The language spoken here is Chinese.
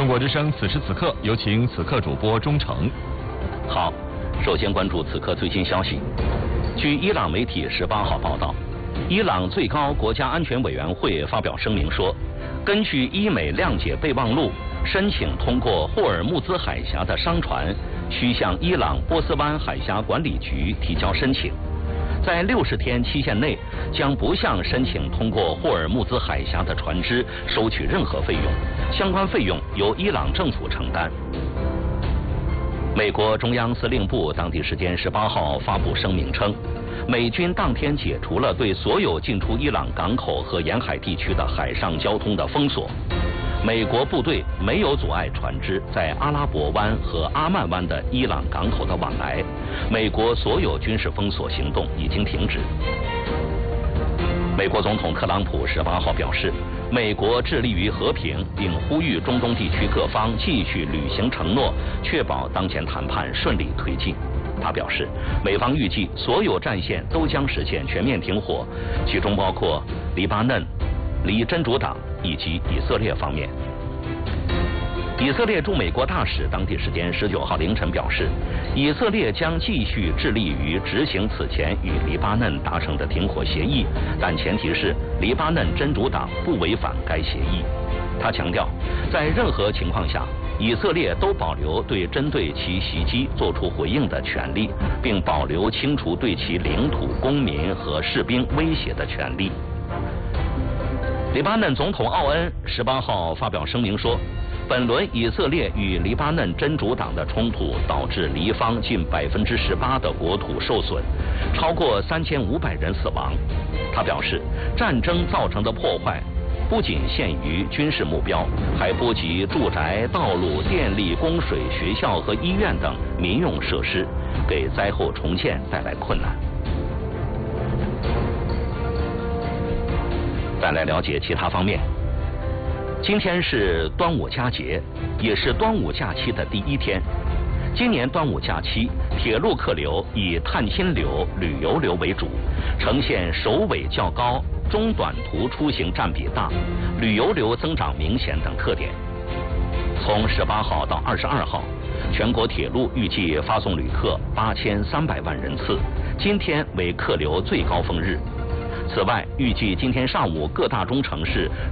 中国之声此时此刻，有请此刻主播钟诚。 好，首先关注此刻最新消息。据伊朗媒体18号报道，伊朗最高国家安全委员会发表声明说，根据伊美谅解备忘录，申请通过霍尔木兹海峡的商船需向伊朗波斯湾海峡管理局提交申请，在60天期限内将不向申请通过霍尔木兹海峡的船只收取任何费用，相关费用由伊朗政府承担。美国中央司令部当地时间18号发布声明称，美军当天解除了对所有进出伊朗港口和沿海地区的海上交通的封锁。美国部队没有阻碍船只在阿拉伯湾和阿曼湾的伊朗港口的往来。美国所有军事封锁行动已经停止。美国总统特朗普18号表示，美国致力于和平，并呼吁中东地区各方继续履行承诺，确保当前谈判顺利推进。他表示，美方预计所有战线都将实现全面停火，其中包括黎巴嫩、黎真主党以及以色列方面。以色列驻美国大使当地时间19号凌晨表示，以色列将继续致力于执行此前与黎巴嫩达成的停火协议，但前提是黎巴嫩真主党不违反该协议。他强调，在任何情况下，以色列都保留对针对其袭击作出回应的权利，并保留清除对其领土、公民和士兵威胁的权利。黎巴嫩总统奥恩18号发表声明说，本轮以色列与黎巴嫩真主党的冲突导致黎方近18%的国土受损，超过3500人死亡。他表示，战争造成的破坏不仅限于军事目标，还波及住宅、道路、电力、供水、学校和医院等民用设施，给灾后重建带来困难。再来了解其他方面。今天是端午佳节，也是端午假期的第1天。今年端午假期，铁路客流以探亲流、旅游流为主，呈现首尾较高、中短途出行占比大、旅游流增长明显等特点。从18号到22号，全国铁路预计发送旅客8300万人次，今天为客流最高峰日。此外，预计今天上午各大中城市